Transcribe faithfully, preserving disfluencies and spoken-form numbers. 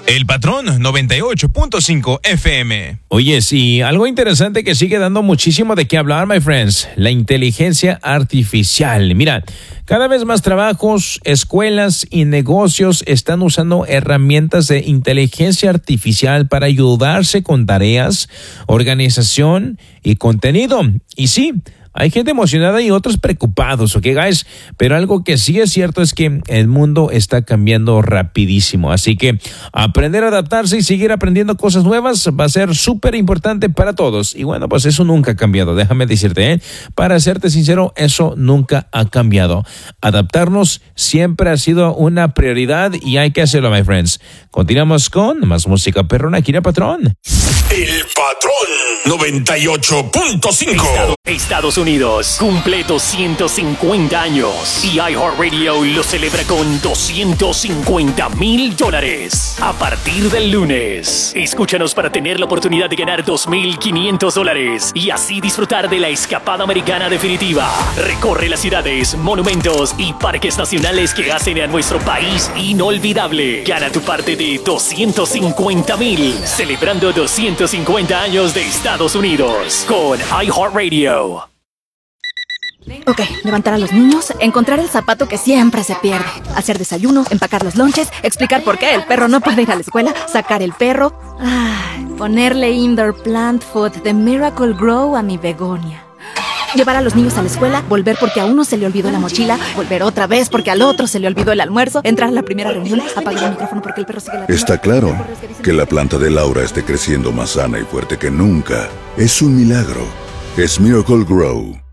El Patrón noventa y ocho punto cinco F M. Oye, sí, algo interesante que sigue dando muchísimo de qué hablar, my friends, la inteligencia artificial. Mira, cada vez más trabajos, escuelas y negocios están usando herramientas de inteligencia artificial para ayudarse con tareas, organización y contenido. Y sí, hay gente emocionada y otros preocupados, ¿ok, guys? Pero algo que sí es cierto es que el mundo está cambiando rapidísimo. Así que aprender a adaptarse y seguir aprendiendo cosas nuevas va a ser súper importante para todos. Y bueno, pues eso nunca ha cambiado, déjame decirte, ¿eh? Para serte sincero, eso nunca ha cambiado. Adaptarnos siempre ha sido una prioridad y hay que hacerlo, my friends. Continuamos con más música perrona aquí en El Patrón. El Patrón noventa y ocho punto cinco. Estados Unidos cumple doscientos cincuenta años y iHeartRadio lo celebra con doscientos cincuenta mil dólares. A partir del lunes, escúchanos para tener la oportunidad de ganar dos mil quinientos dólares y así disfrutar de la escapada americana definitiva. Recorre las ciudades, monumentos y parques nacionales que hacen a nuestro país inolvidable. Gana tu parte de doscientos cincuenta mil, celebrando doscientos cincuenta años de Estados Unidos con iHeartRadio. Ok, levantar a los niños, encontrar el zapato que siempre se pierde, hacer desayuno, empacar los lonches, explicar por qué el perro no puede ir a la escuela, sacar el perro, ay, ponerle indoor plant food de Miracle Grow a mi begonia. Llevar a los niños a la escuela, volver porque a uno se le olvidó la mochila, volver otra vez porque al otro se le olvidó el almuerzo, entrar a la primera reunión, apagar el micrófono porque el perro sigue la... Está claro que la planta de Laura esté creciendo más sana y fuerte que nunca. Es un milagro. Es Miracle Grow.